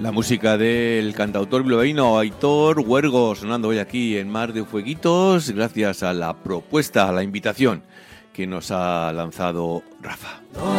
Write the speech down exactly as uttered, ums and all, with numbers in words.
La música del cantautor bilbaíno Aitor Huergo sonando hoy aquí en Mar de Fueguitos, gracias a la propuesta, a la invitación que nos ha lanzado Rafa.